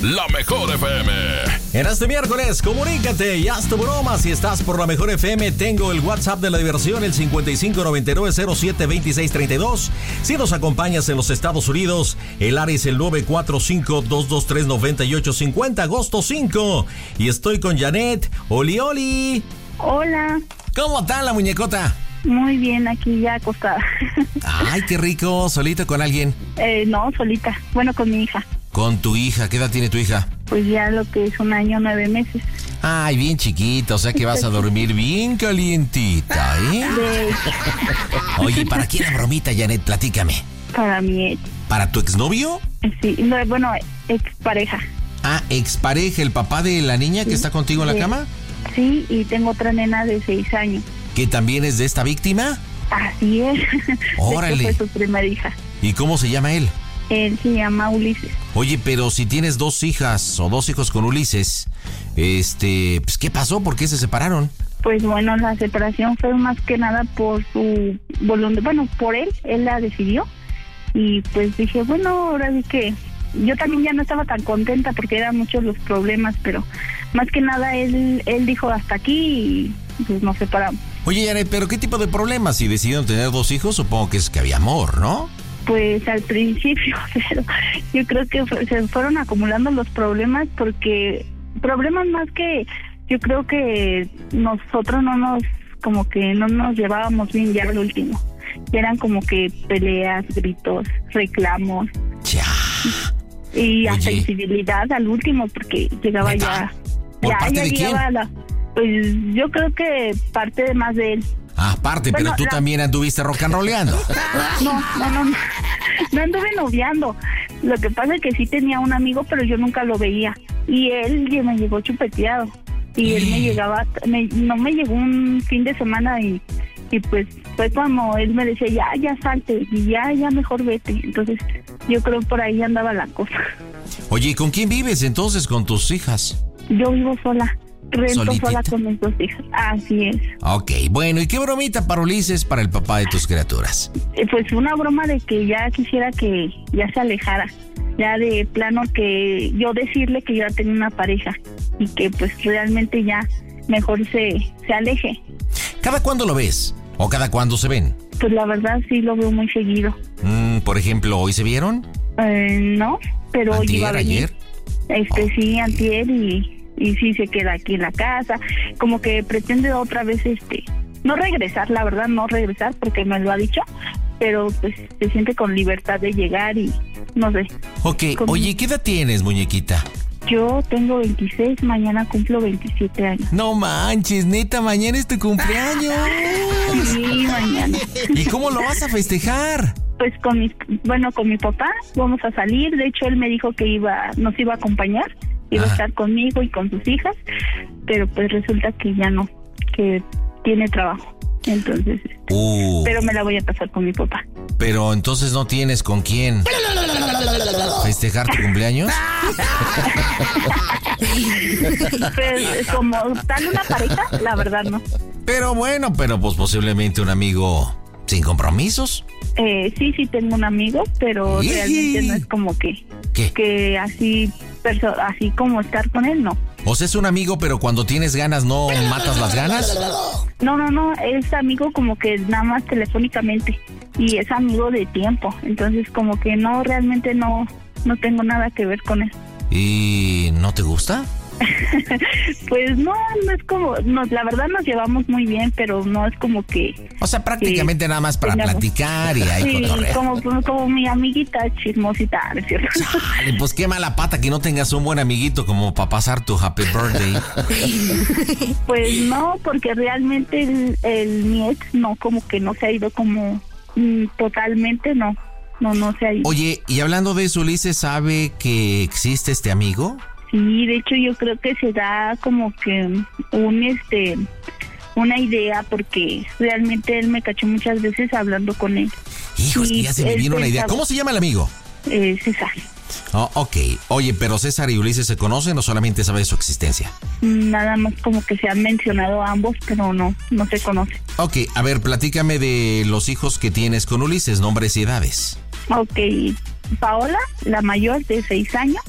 La Mejor FM. En este miércoles, comunícate y haz tu broma. Si estás por La Mejor FM, tengo el WhatsApp de la diversión, el 5599072632. Si nos acompañas en los Estados Unidos, el área es el 945-223-9850, agosto 5. Y estoy con Janet. Oli, Oli. Hola. ¿Cómo está la muñecota? Muy bien, aquí ya acostada. Ay, qué rico. ¿Solita con alguien? No, solita. Bueno, con mi hija. Con tu hija. ¿Qué edad tiene tu hija? Pues ya lo que es 1 año, 9 meses. Ay, bien chiquita, o sea que vas a dormir bien calientita, ¿eh? Oye, ¿para quién la bromita, Janet? Platícame. Para mi ex. ¿Para tu exnovio? Sí, no, bueno, expareja. Ah, expareja, el papá de la niña que está contigo en la cama. Sí, y tengo otra nena de 6 años. ¿Que también es de esta víctima? Así es. Órale. De hecho, fue su primera hija. ¿Y cómo se llama él? Él se llama Ulises. Oye, pero si tienes 2 hijas o 2 hijos con Ulises, pues ¿qué pasó? ¿Por qué se separaron? Pues bueno, la separación fue más que nada por su voluntad, bueno, por él la decidió. Y pues dije, bueno, ahora sí que yo también ya no estaba tan contenta porque eran muchos los problemas, pero más que nada él dijo hasta aquí y pues nos separamos. Oye, Janet, ¿pero qué tipo de problemas? Si decidieron tener 2 hijos, supongo que es que había amor, ¿no? Pues al principio, pero yo creo que se fueron acumulando los problemas porque problemas más que yo creo que nosotros no nos llevábamos bien ya al último. Eran como que peleas, gritos, reclamos. Ya. Y hasta infidelidad al último porque llegaba ¿Neta? ¿Por parte de quién? Pues yo creo que parte más de él. Aparte, bueno, pero tú también anduviste rock and rolleando. No anduve noviando. Lo que pasa es que sí tenía un amigo, pero yo nunca lo veía. Y él me llegó chupeteado. Y él me llegaba, no me llegó un fin de semana y pues fue cuando él me decía, ya salte, y ya mejor vete. Entonces yo creo por ahí andaba la cosa. Oye, ¿y con quién vives entonces con tus hijas? Yo vivo sola. Rento ¿Solitita? Sola con mis 2 hijas. Así es. Ok, bueno, ¿y qué bromita para Ulises, para el papá de tus criaturas? Pues una broma de que ya quisiera que ya se alejara. Ya de plano que yo decirle que yo ya tenía una pareja y que pues realmente ya mejor se aleje. ¿Cada cuándo lo ves? ¿O cada cuándo se ven? Pues la verdad sí lo veo muy seguido. Por ejemplo, ¿hoy se vieron? No, pero hoy iba a venir. ¿Ayer? Sí, antier y sí se queda aquí en la casa, como que pretende otra vez no regresar, la verdad no regresar porque me lo ha dicho, pero pues se siente con libertad de llegar y no sé. Ok, oye, ¿qué edad tienes, muñequita? Yo tengo 26, mañana cumplo 27 años. No manches, neta, mañana es tu cumpleaños. Sí, mañana. ¿Y cómo lo vas a festejar? Pues con mi papá vamos a salir, de hecho él me dijo que nos iba a acompañar. Iba a estar conmigo y con sus hijas, pero pues resulta que ya no, que tiene trabajo. Entonces, pero me la voy a pasar con mi papá. Pero entonces no tienes con quién festejar tu cumpleaños. Pues como tal una pareja, la verdad no. Pero bueno, pues posiblemente un amigo sin compromisos. Sí tengo un amigo, pero realmente no es como que así como estar con él, no. O sea, es un amigo, pero cuando tienes ganas, ¿no matas las ganas? No, es amigo como que nada más telefónicamente y es amigo de tiempo, entonces como que no, realmente no tengo nada que ver con él. ¿Y no te gusta? Pues no es como, la verdad nos llevamos muy bien, pero no es como que... O sea, prácticamente nada más para platicar y ahí cotorrear. Como mi amiguita chismosita, ¿no es cierto? Chale, pues qué mala pata que no tengas un buen amiguito como para pasar tu happy birthday. Pues no, porque realmente mi ex no, como que no se ha ido como totalmente, no se ha ido. Oye, y hablando de eso, ¿Ulises sabe que existe este amigo? Sí, de hecho yo creo que se da como que una idea porque realmente él me cachó muchas veces hablando con él. Hijo, es que ya se me vino una idea. ¿Cómo se llama el amigo? César. Oh, ok. Oye, pero César y Ulises se conocen o solamente sabe de su existencia. Nada más como que se han mencionado a ambos, pero no se conocen. Ok, a ver, platícame de los hijos que tienes con Ulises, nombres y edades. Ok, Paola, la mayor de 6 años.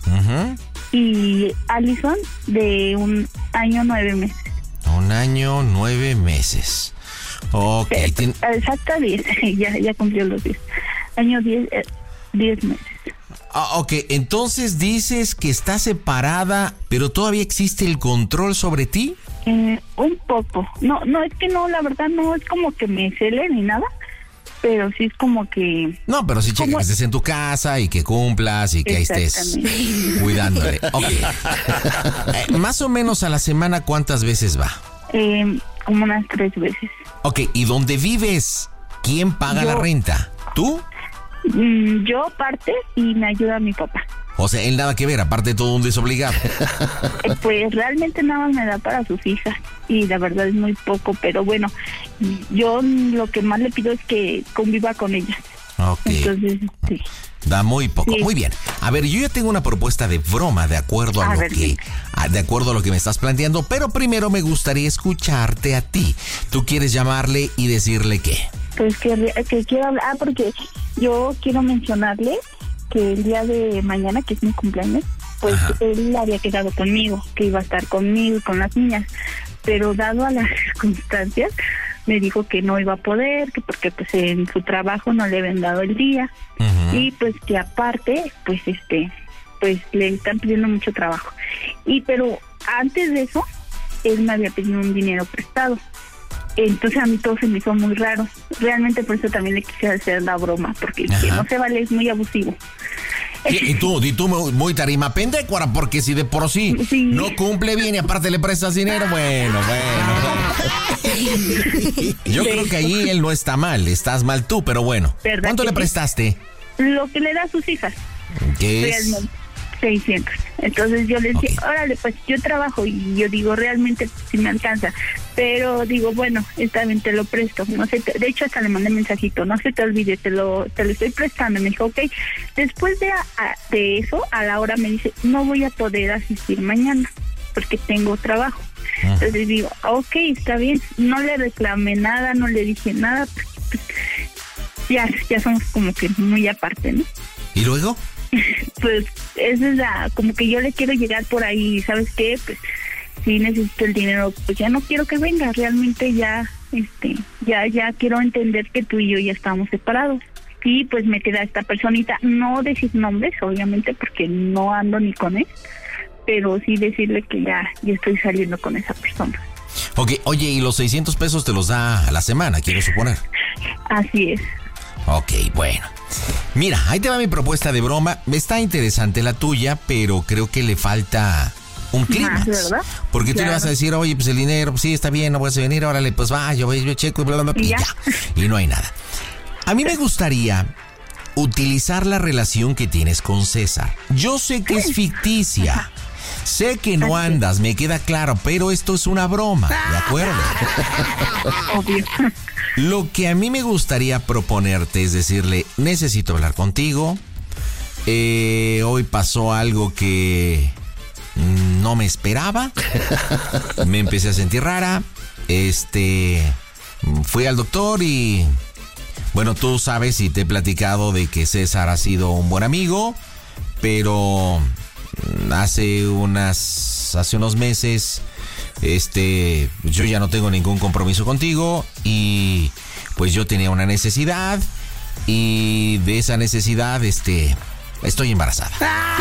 Ujú. Y Alison de 1 año 9 meses. 1 año, 9 meses. Ok. Exacto, 10. ya cumplió los 10. Año 10 meses. Ok, entonces dices que está separada, pero todavía existe el control sobre ti. Un poco. No, es que no, la verdad no es como que me cele ni nada, pero sí es como que... No, pero sí checa que estés en tu casa y que cumplas y que ahí estés cuidándole. Ok. Más o menos a la semana, ¿cuántas veces va? Como unas 3 veces. Ok, ¿y dónde vives? ¿Quién paga la renta? ¿Tú? Yo parte y me ayuda mi papá. O sea, él nada que ver, aparte de todo un desobligado. Pues realmente nada más me da para sus hijas y la verdad es muy poco, pero bueno, yo lo que más le pido es que conviva con ellas. Ok. Entonces, sí. Da muy poco. Sí. Muy bien. A ver, yo ya tengo una propuesta de broma de acuerdo a de acuerdo a lo que me estás planteando, pero primero me gustaría escucharte a ti. ¿Tú quieres llamarle y decirle qué? Pues que quiero hablar, porque yo quiero mencionarle que el día de mañana, que es mi cumpleaños, pues él había quedado conmigo, que iba a estar conmigo y con las niñas, pero dado a las circunstancias, me dijo que no iba a poder, que porque pues en su trabajo no le habían dado el día, y pues que aparte, pues pues le están pidiendo mucho trabajo. Pero antes de eso, él me había pedido un dinero prestado. Entonces a mí todo se me hizo muy raro. Realmente por eso también le quise hacer la broma, porque dije, no se vale, es muy abusivo. Y tú muy tarima pendecuara, porque si de por sí no cumple bien y aparte le prestas dinero, bueno. Yo creo que ahí él no está mal, estás mal tú, pero bueno. ¿Cuánto le prestaste? Lo que le da a sus hijas. ¿Qué es? Realmente. 600. Entonces yo le decía, órale, pues yo trabajo y yo digo, realmente sí me alcanza. Pero digo, bueno, esta vez te lo presto. No sé, de hecho hasta le mandé mensajito, no se te olvide, te lo estoy prestando. Me dijo, ok. Después de eso, a la hora me dice, no voy a poder asistir mañana porque tengo trabajo. Entonces digo, ok, está bien. No le reclamé nada, no le dije nada, pues, ya somos como que muy aparte, ¿no? ¿Y luego? Pues esa es como que yo le quiero llegar por ahí, ¿sabes qué? Pues si necesito el dinero, pues ya no quiero que venga, realmente ya quiero entender que tú y yo ya estamos separados. Y pues me queda esta personita, no decir nombres, obviamente, porque no ando ni con él, pero sí decirle que ya estoy saliendo con esa persona. Ok, oye, y los 600 pesos te los da a la semana, quiero suponer. Así es. Ok, bueno. Mira, ahí te va mi propuesta de broma. Está interesante la tuya, pero creo que le falta un clímax. ¿Verdad? Porque tú le vas a decir, oye, pues el dinero, pues sí, está bien, no vas a venir, órale, pues va, yo checo y bla, bla, bla, y ya. Y no hay nada. A mí me gustaría utilizar la relación que tienes con César. Yo sé que es ficticia. Sé que no andas, me queda claro, pero esto es una broma, ¿de acuerdo? Obvio. Lo que a mí me gustaría proponerte es decirle, necesito hablar contigo. Hoy pasó algo que no me esperaba. Me empecé a sentir rara. Fui al doctor y... Bueno, tú sabes y te he platicado de que César ha sido un buen amigo, pero hace unos meses, yo ya no tengo ningún compromiso contigo y pues yo tenía una necesidad y de esa necesidad, estoy embarazada.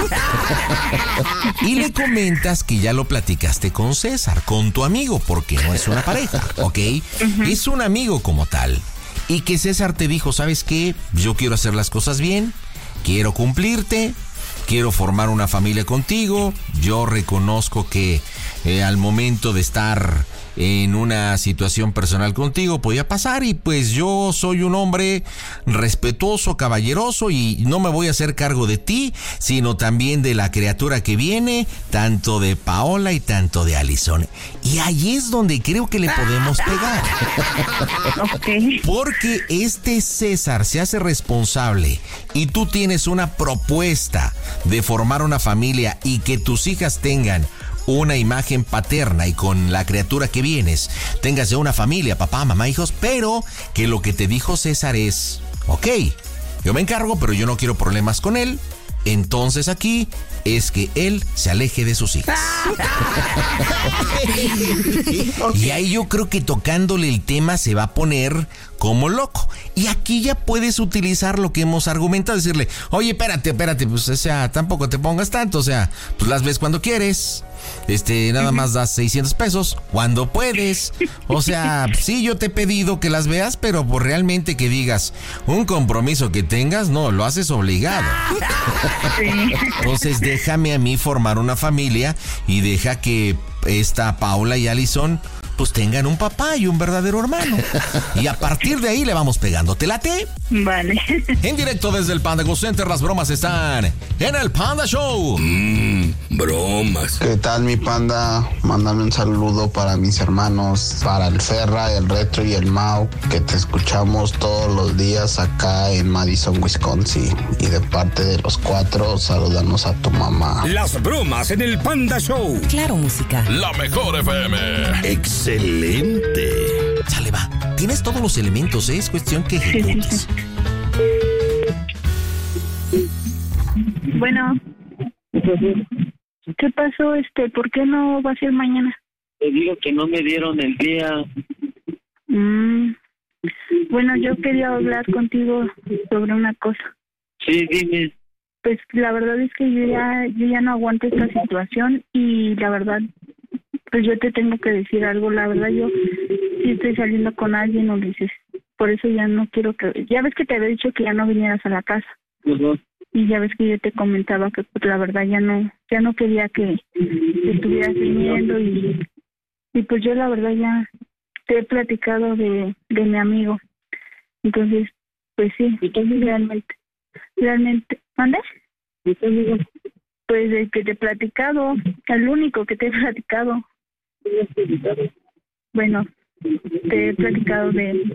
Y le comentas que ya lo platicaste con César, con tu amigo, porque no es una pareja, ¿ok? Es un amigo como tal. Y que César te dijo, ¿sabes qué? Yo quiero hacer las cosas bien, quiero cumplirte, quiero formar una familia contigo. Yo reconozco que al momento de estar en una situación personal contigo podía pasar y pues yo soy un hombre respetuoso, caballeroso y no me voy a hacer cargo de ti, sino también de la criatura que viene, tanto de Paola y tanto de Alison. Y ahí es donde creo que le podemos pegar. Okay. Porque César se hace responsable y tú tienes una propuesta de formar una familia y que tus hijas tengan una imagen paterna y con la criatura que vienes tengas ya una familia, papá, mamá, hijos, pero que lo que te dijo César es, ok, yo me encargo, pero yo no quiero problemas con él, entonces aquí es que él se aleje de sus hijas. Y ahí yo creo que tocándole el tema se va a poner como loco. Y aquí ya puedes utilizar lo que hemos argumentado, decirle, oye, espérate, pues, o sea, tampoco te pongas tanto, o sea, pues las ves cuando quieres, nada más das 600 pesos cuando puedes, o sea, sí, yo te he pedido que las veas, pero pues realmente que digas un compromiso que tengas, no, lo haces obligado. Entonces déjame a mí formar una familia y deja que esta Paula y Alison pues tengan un papá y un verdadero hermano. Y a partir de ahí le vamos pegando. ¿Te late? Vale. En directo desde el Panda Go Center, las bromas están en el Panda Show. Bromas. ¿Qué tal, mi panda? Mándame un saludo para mis hermanos, para el Ferra, el Retro y el Mau, que te escuchamos todos los días acá en Madison, Wisconsin. Y de parte de los 4, saludamos a tu mamá. Las bromas en el Panda Show. Claro, música. La mejor FM. Excelente. Sale, va. Tienes todos los elementos, ¿eh? Es cuestión que ejecutes. Bueno. ¿Qué pasó? ¿Por qué no va a ser mañana? Te digo que no me dieron el día. Bueno, yo quería hablar contigo sobre una cosa. Sí, dime. Pues la verdad es que yo ya no aguanto esta situación y la verdad, pues yo te tengo que decir algo. La verdad, yo sí estoy saliendo con alguien, Ulises. Por eso ya no quiero que... Ya ves que te había dicho que ya no vinieras a la casa. Uh-huh. Y ya ves que yo te comentaba que pues, la verdad ya no quería que estuvieras viniendo y pues yo la verdad ya te he platicado de mi amigo. Entonces, pues sí, realmente, ¿mande? Pues el que te he platicado, el único que te he platicado. Bueno, te he platicado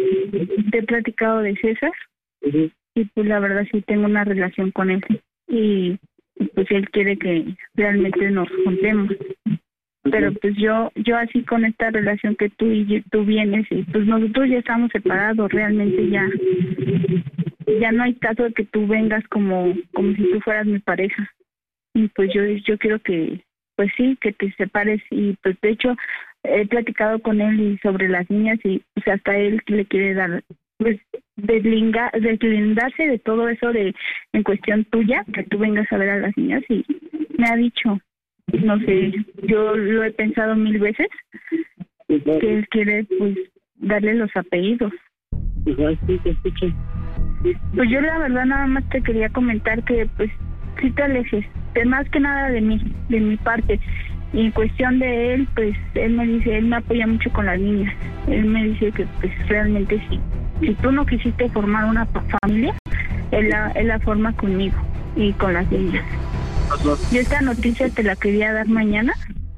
de César. Uh-huh. Y pues la verdad sí tengo una relación con él y pues él quiere que realmente nos juntemos. Pero pues yo así con esta relación que tú vienes y pues nosotros ya estamos separados, realmente ya no hay caso de que tú vengas como si tú fueras mi pareja. Y pues yo quiero que pues sí, que te separes y pues de hecho he platicado con él y sobre las niñas y pues hasta él le quiere dar pues deslindarse de todo eso en cuestión tuya, que tú vengas a ver a las niñas y me ha dicho, no sé, yo lo he pensado 1000 veces, que él quiere pues darle los apellidos. Sí, te escucho. Pues yo la verdad nada más te quería comentar que pues sí te alejes, más que nada de mi parte. Y en cuestión de él, pues él me apoya mucho con las niñas. Él me dice que pues realmente sí. Si tú no quisiste formar una familia, él la forma conmigo y con las niñas. Yo esta noticia te la quería dar mañana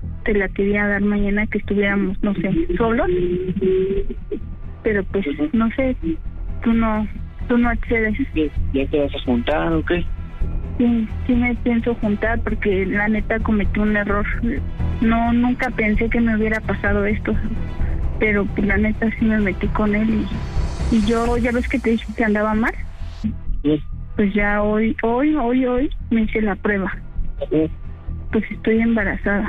que estuviéramos, no sé, solos, pero pues no sé, tú no accedes. ¿Ya te vas a juntar o qué? Sí me pienso juntar porque la neta cometí un error. Nunca pensé que me hubiera pasado esto, pero pues, la neta sí me metí con él y yo ya ves que te dije que andaba mal. Sí. Pues ya hoy me hice la prueba. Sí. Pues estoy embarazada.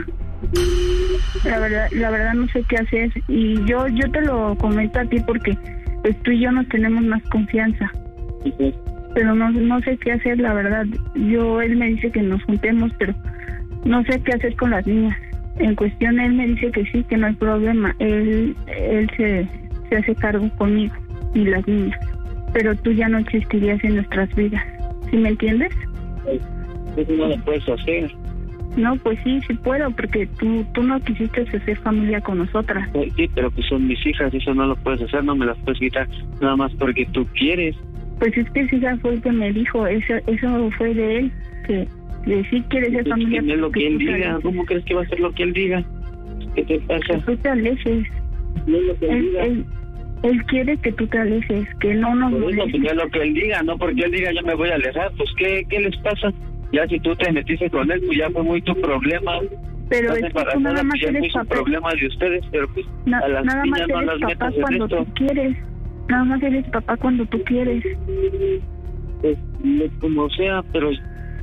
La verdad no sé qué hacer y yo te lo comento a ti porque pues tú y yo nos tenemos más confianza. Sí. Pero no sé qué hacer, la verdad. Él me dice que nos juntemos, pero no sé qué hacer con las niñas. En cuestión, él me dice que sí, que no hay problema. Él se hace cargo conmigo y las niñas. Pero tú ya no existirías en nuestras vidas. ¿Sí me entiendes? Eso no lo puedes hacer. No, pues sí puedo, porque tú no quisiste hacer familia con nosotras. Sí, pero pues son mis hijas, eso no lo puedes hacer, no me las puedes quitar nada más porque tú quieres. Pues es que César fue el que me dijo, eso fue de él, que sí quiere ser familia. ¿Qué es lo que él diga? ¿Cómo crees que va a ser lo que él diga? ¿Qué te pasa? Que tú te alejes. No es lo que él diga. Él quiere que tú te alejes, que no nos molestes. No es lo que él diga, no porque él diga yo me voy a alejar, pues ¿qué les pasa? Ya si tú te metiste con él, pues ya fue muy tu problema. Pero es que tú nada más eres papá. Problema de ustedes, pero pues a las nada niñas más no eres las papá metas en cuando esto. tú quieres. Nada más eres papá cuando tú quieres. Pues como sea, pero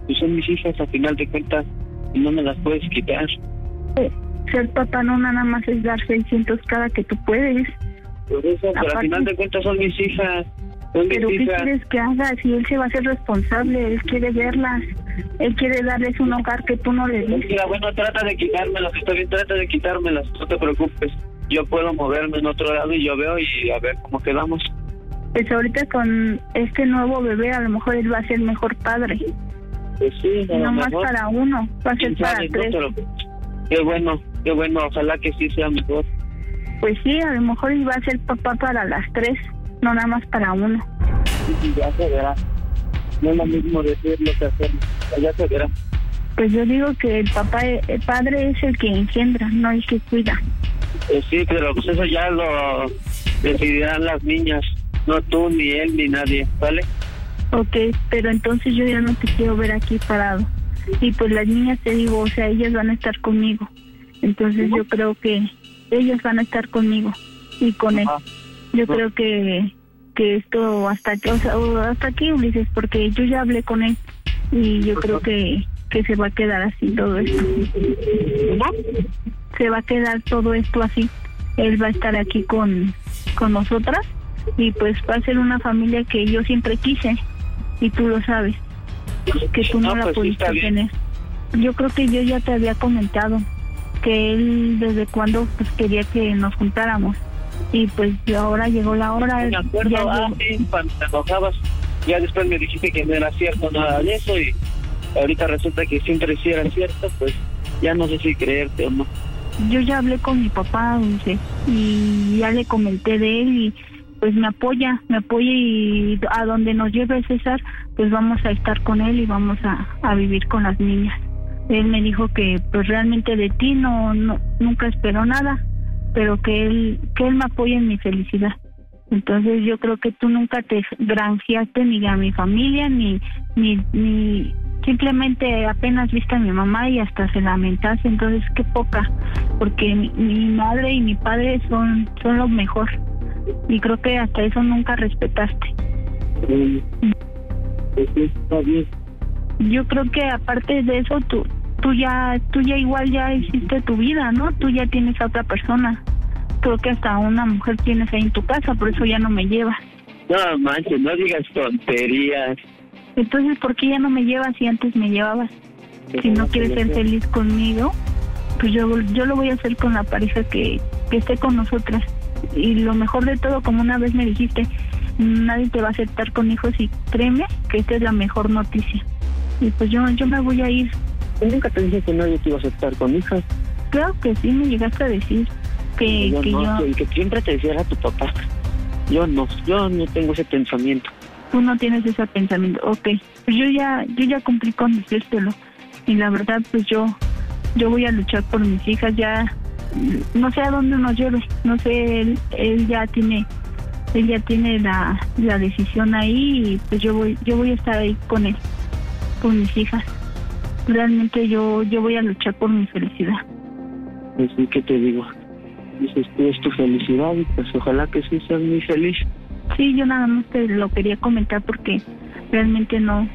pues son mis hijas a final de cuentas y no me las puedes quitar. Ser papá no nada más es dar 600 cada que tú puedes. Por eso, pero a final de cuentas son mis hijas. Pero ¿qué quieres que haga? Si él se va a ser responsable, él quiere verlas, él quiere darles un hogar que tú no le diste. Mira, bueno, trata de quitármelas, está bien, trata de quitármelas, no te preocupes. Yo puedo moverme en otro lado y yo veo y a ver cómo quedamos. Pues ahorita con este nuevo bebé a lo mejor él va a ser mejor padre. Pues sí, no más para uno, va a ser para 3. No, pero qué bueno, ojalá que sí sea mejor. Pues sí, a lo mejor él va a ser papá para las 3, no nada más para uno. Sí, ya se verá. No es lo mismo decirlo que hacerlo, ya se verá. Pues yo digo que el padre es el que engendra, no el que cuida. Sí, pero pues eso ya lo decidirán las niñas, no tú, ni él, ni nadie, ¿vale? Ok, pero entonces yo ya no te quiero ver aquí parado. Y pues las niñas, te digo, o sea, ellas van a estar conmigo. Entonces yo creo que ellas van a estar conmigo y con él. Yo creo que esto hasta aquí, Ulises, porque yo ya hablé con él y yo creo que se va a quedar así todo esto. Se va a quedar todo esto así. Él va a estar aquí con nosotras y pues va a ser una familia que yo siempre quise y tú lo sabes, que tú no la pues pudiste sí, tener. Yo creo que yo ya te había comentado que él desde cuando pues quería que nos juntáramos y pues ahora llegó la hora. Me acuerdo, sí, cuando te enojabas, ya después me dijiste que no era cierto nada de eso y ahorita resulta que siempre sí era cierto, pues ya no sé si creerte o no. Yo ya hablé con mi papá, Dulce, y ya le comenté de él y pues me apoya y a donde nos lleve César, pues vamos a estar con él y vamos a vivir con las niñas. Él me dijo que pues realmente de ti nunca esperó nada, pero que él me apoya en mi felicidad. Entonces yo creo que tú nunca te granjeaste ni a mi familia ni simplemente apenas viste a mi mamá y hasta se lamentaste. Entonces qué poca, porque mi madre y mi padre son lo mejor y creo que hasta eso nunca respetaste. Pues sí, está bien. Yo creo que aparte de eso tú ya igual ya hiciste tu vida, ¿no? Tú ya tienes a otra persona. Creo que hasta una mujer tienes ahí en tu casa, por eso ya no me llevas. No manches, no digas tonterías. Entonces, ¿por qué ya no me llevas si antes me llevabas? Si no quieres ser feliz conmigo, pues yo lo voy a hacer con la pareja que esté con nosotras. Y lo mejor de todo, como una vez me dijiste, nadie te va a aceptar con hijos y créeme que esta es la mejor noticia. Y pues yo me voy a ir. Yo nunca te dije que nadie te iba a aceptar con hijas. Claro que sí, me llegaste a decir que yo yo... Y que siempre te decía a tu papá. Yo no tengo ese pensamiento. Tú no tienes ese pensamiento, ok. Pues yo ya cumplí con decírtelo. Y la verdad, pues yo voy a luchar por mis hijas. Ya no sé a dónde nos lleve. No sé, él ya tiene la decisión ahí y pues yo voy a estar ahí con él, con mis hijas. Realmente yo voy a luchar por mi felicidad. Pues sí, ¿qué te digo? Dices tú, es tu felicidad y pues ojalá que sí seas muy feliz. Sí, yo nada más te lo quería comentar porque realmente no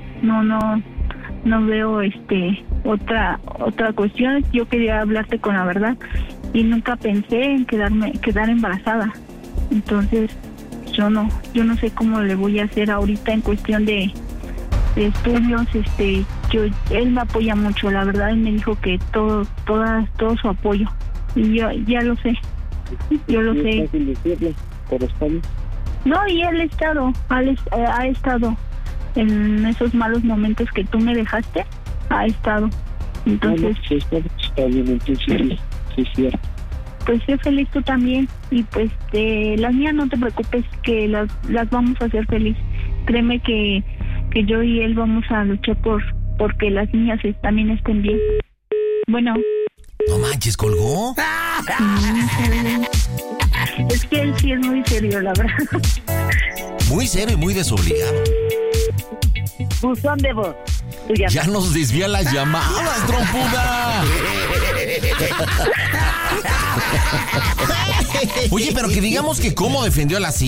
veo otra cuestión. Yo quería hablarte con la verdad y nunca pensé en quedar embarazada. Entonces yo no sé cómo le voy a hacer ahorita en cuestión de estudios. Él me apoya mucho, la verdad. Él me dijo que todo su apoyo y yo ya lo sé. Yo lo sé. Pero está bien. No, y él ha estado en esos malos momentos que tú me dejaste, ha estado. Entonces, está bien, entonces sí es cierto. Pues sé feliz tú también y pues las mías no te preocupes que las vamos a hacer feliz. Créeme que yo y él vamos a luchar porque las niñas también estén bien. Bueno. No manches, ¿colgó? Es que él sí es muy serio, la verdad. Muy serio y muy desobligado. Buzón de voz. Ya nos desvía las llamadas, trompuda. Oye, pero que digamos que cómo defendió a la